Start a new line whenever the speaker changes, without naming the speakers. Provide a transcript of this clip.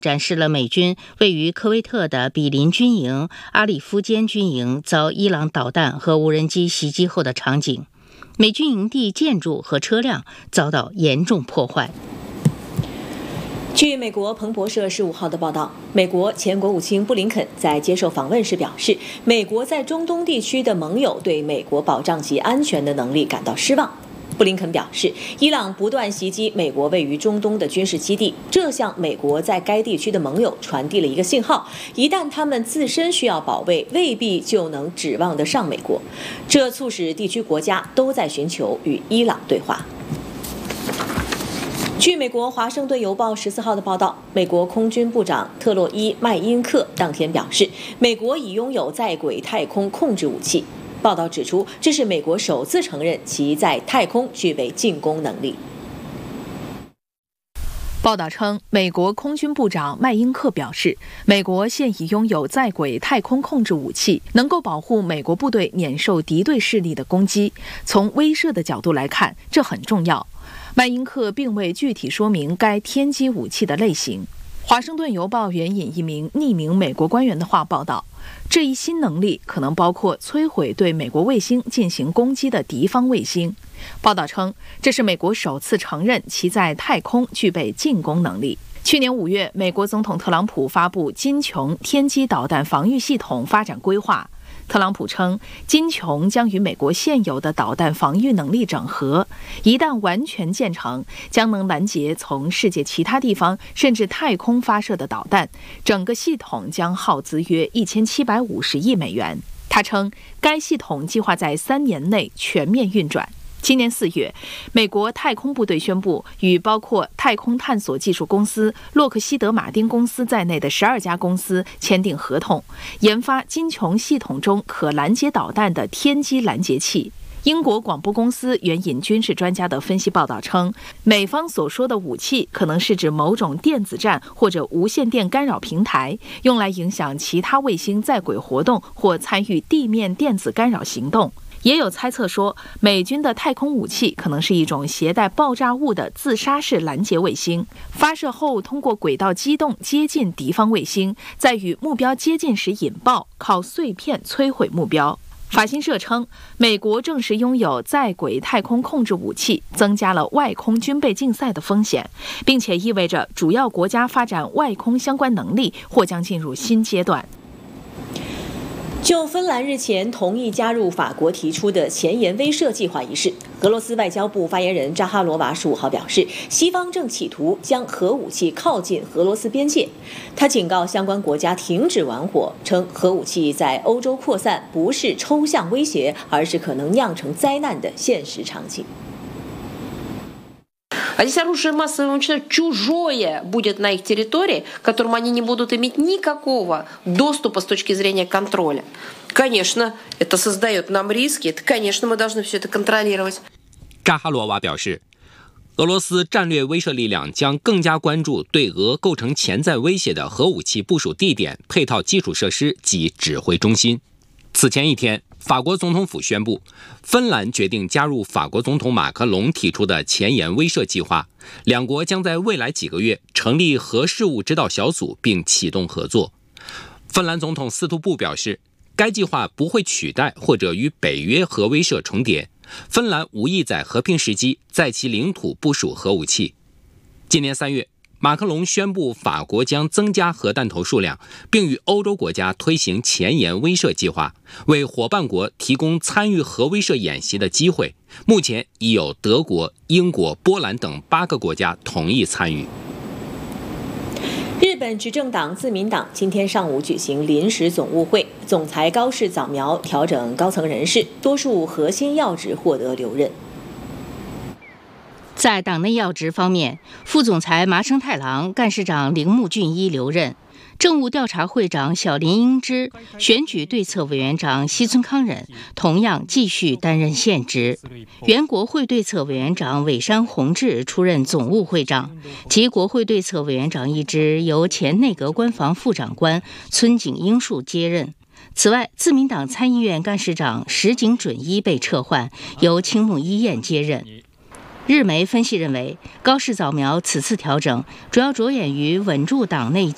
展示了美军位于科威特的比林军营、阿里夫坚军营遭伊朗导弹和无人机袭击后的场景。美军营地建筑和车辆遭到严重破坏。
据美国彭博社15号的报道，美国前国务卿布林肯在接受访问时表示，美国在中东地区的盟友对美国保障其安全的能力感到失望。布林肯表示，伊朗不断袭击美国位于中东的军事基地，这向美国在该地区的盟友传递了一个信号：一旦他们自身需要保卫，未必就能指望得上美国。这促使地区国家都在寻求与伊朗对话。据美国《华盛顿邮报》14号的报道，美国空军部长特洛伊·麦因克当天表示，美国已拥有在轨太空控制武器。报道指出，这是美国首次承认其在太空具备进攻能力。
报道称，美国空军部长麦因克表示，美国现已拥有在轨太空控制武器，能够保护美国部队免受敌对势力的攻击。从威慑的角度来看，这很重要。麦因克并未具体说明该天基武器的类型。华盛顿邮报援引一名匿名美国官员的话报道，这一新能力可能包括摧毁对美国卫星进行攻击的敌方卫星。报道称，这是美国首次承认其在太空具备进攻能力。去年5月，美国总统特朗普发布金琼天基导弹防御系统发展规划。特朗普称，金琼将与美国现有的导弹防御能力整合，一旦完全建成，将能拦截从世界其他地方甚至太空发射的导弹。整个系统将耗资约1750亿美元。他称，该系统计划在3年内全面运转。今年4月，美国太空部队宣布与包括太空探索技术公司、洛克希德马丁公司在内的12家公司签订合同，研发金琼系统中可拦截导弹的天基拦截器。英国广播公司援引军事专家的分析报道称，美方所说的武器可能是指某种电子战或者无线电干扰平台，用来影响其他卫星在轨活动或参与地面电子干扰行动。也有猜测说，美军的太空武器可能是一种携带爆炸物的自杀式拦截卫星，发射后通过轨道机动接近敌方卫星，在与目标接近时引爆，靠碎片摧毁目标。法新社称，美国证实拥有在轨太空控制武器，增加了外空军备竞赛的风险，并且意味着主要国家发展外空相关能力或将进入新阶段。
就芬兰日前同意加入法国提出的前沿威慑计划一事，俄罗斯外交部发言人扎哈罗娃15号表示，西方正企图将核武器靠近俄罗斯边界。他警告相关国家停止玩火，称核武器在欧洲扩散不是抽象威胁，而是可能酿成灾难的现实场景。
А здесь оружие массового уничтожения чужое будет на их территории, к которому они не будут иметь никакого доступа с точки зрения контроля. Конечно, это создает нам риски, это, конечно, мы должны все это контролировать.
扎哈罗娃表示，俄罗斯战略威慑力量将更加关注对俄构成潜在威胁的核武器部署地点、配套基础设施及指挥中心。此前一天，法国总统府宣布，芬兰决定加入法国总统马克龙提出的前沿威慑计划，两国将在未来几个月成立核事务指导小组并启动合作。芬兰总统斯图布表示，该计划不会取代或者与北约核威慑重叠，芬兰无意在和平时机在其领土部署核武器。今年3月，马克龙宣布法国将增加核弹头数量，并与欧洲国家推行前沿威慑计划，为伙伴国提供参与核威慑演习的机会。目前已有德国、英国、波兰等8个国家同意参与。
日本执政党自民党今天上午举行临时总务会，总裁高市早苗调整高层人事，多数核心要职获得留任。
在党内要职方面，副总裁麻生太郎、干事长铃木俊一留任，政务调查会长小林英之、选举对策委员长西村康稔同样继续担任现职。原国会对策委员长尾山弘志出任总务会长，及国会对策委员长一职由前内阁官房副长官村井英树接任。此外，自民党参议院干事长石井准一被撤换，由青木一彦接任。日媒分析认为，高市早苗此次调整主要着眼于稳住党内